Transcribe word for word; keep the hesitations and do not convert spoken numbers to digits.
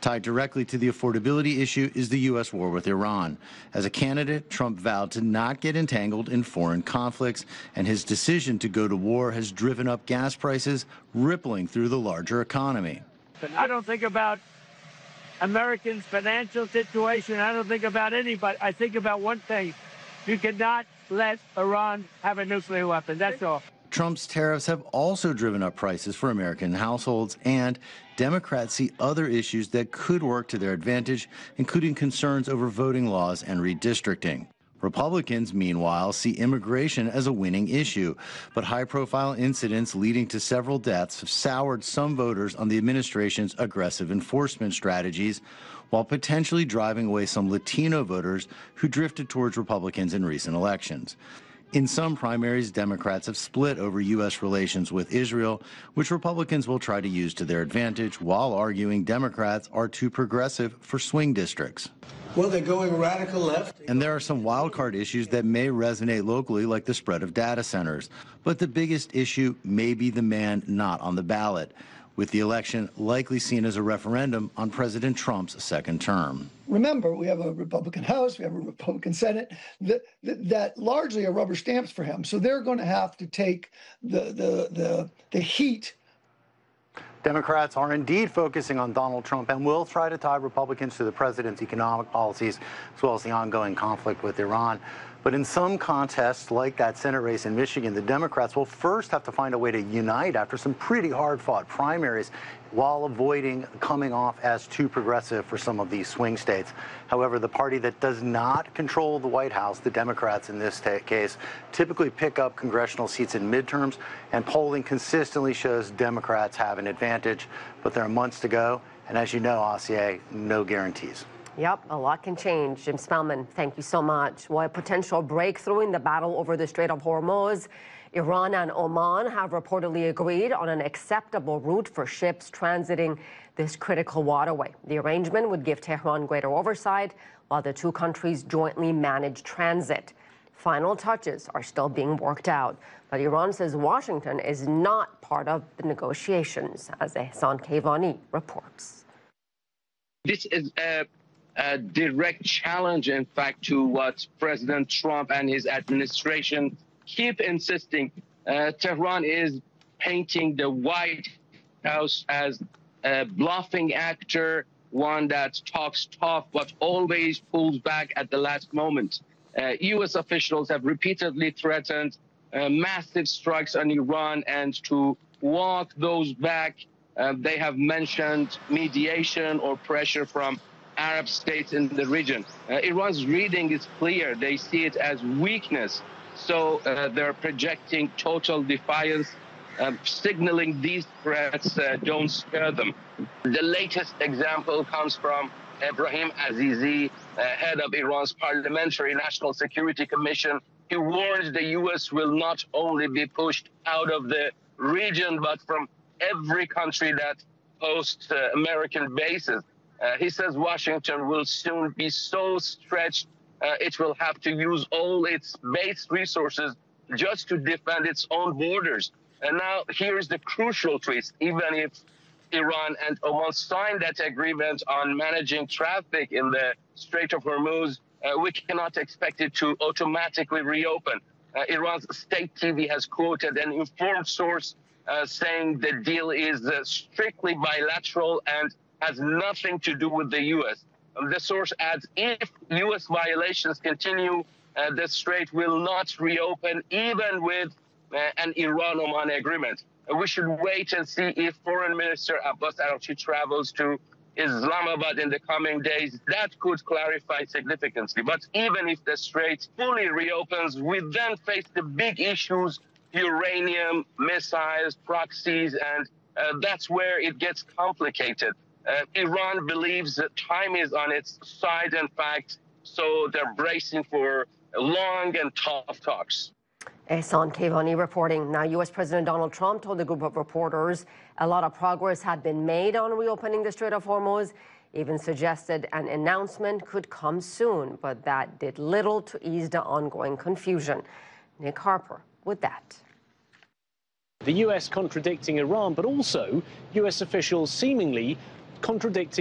Tied directly to the affordability issue is the U S war with Iran. As a candidate, Trump vowed to not get entangled in foreign conflicts, and his decision to go to war has driven up gas prices, rippling through the larger economy. I don't think about Americans' financial situation. I don't think about anybody. I think about one thing. You cannot let Iran have a nuclear weapon. That's all. Trump's tariffs have also driven up prices for American households, and Democrats see other issues that could work to their advantage, including concerns over voting laws and redistricting. Republicans, meanwhile, see immigration as a winning issue, but high-profile incidents leading to several deaths have soured some voters on the administration's aggressive enforcement strategies, while potentially driving away some Latino voters who drifted towards Republicans in recent elections. In some primaries, Democrats have split over U S relations with Israel, which Republicans will try to use to their advantage, while arguing Democrats are too progressive for swing districts. Well, they're going radical left. And there are some wild card issues that may resonate locally, like the spread of data centers. But the biggest issue may be the man not on the ballot, with the election likely seen as a referendum on President Trump's second term. Remember, we have a Republican House, we have a Republican Senate that, that, that largely are rubber stamps for him. So they're going to have to take the, the, the, the heat. Democrats are indeed focusing on Donald Trump and will try to tie Republicans to the president's economic policies, as well as the ongoing conflict with Iran. But in some contests, like that Senate race in Michigan, the Democrats will first have to find a way to unite after some pretty hard-fought primaries, while avoiding coming off as too progressive for some of these swing states. However, the party that does not control the White House, the Democrats in this case, typically pick up congressional seats in midterms, and polling consistently shows Democrats have an advantage. But there are months to go, and as you know, Asier, no guarantees. Yep, a lot can change. Jim Spellman, thank you so much. Well, a potential breakthrough in the battle over the Strait of Hormuz. Iran and Oman have reportedly agreed on an acceptable route for ships transiting this critical waterway. The arrangement would give Tehran greater oversight while the two countries jointly manage transit. Final touches are still being worked out, but Iran says Washington is not part of the negotiations, as Ehsan Kevani reports. This is a a direct challenge, in fact, to what President Trump and his administration keep insisting. Uh, Tehran is painting the White House as a bluffing actor, one that talks tough but always pulls back at the last moment. Uh, U S officials have repeatedly threatened uh, massive strikes on Iran, and to walk those back, uh, they have mentioned mediation or pressure from Arab states in the region. Uh, Iran's reading is clear. They see it as weakness. So uh, they're projecting total defiance, uh, signaling these threats uh, don't scare them. The latest example comes from Ebrahim Azizi, uh, head of Iran's Parliamentary National Security Commission. He warned the U S will not only be pushed out of the region, but from every country that hosts uh, American bases. Uh, he says Washington will soon be so stretched uh, it will have to use all its base resources just to defend its own borders. And now here's the crucial twist. Even if Iran and Oman sign that agreement on managing traffic in the Strait of Hormuz, uh, we cannot expect it to automatically reopen. Uh, Iran's state T V has quoted an informed source uh, saying the deal is uh, strictly bilateral and has nothing to do with the U S. Um, the source adds, if U S violations continue, uh, the strait will not reopen, even with uh, an Iran-Oman agreement. Uh, we should wait and see if Foreign Minister Abbas Araghchi travels to Islamabad in the coming days. That could clarify significantly. But even if the strait fully reopens, we then face the big issues: uranium, missiles, proxies, and uh, that's where it gets complicated. Uh, Iran believes that time is on its side, in fact, so they're bracing for long and tough talks. Ehsan Kevani reporting. Now, U S President Donald Trump told a group of reporters a lot of progress had been made on reopening the Strait of Hormuz, even suggested an announcement could come soon, but that did little to ease the ongoing confusion. Nick Harper with that. The U S contradicting Iran, but also U S officials seemingly contradicting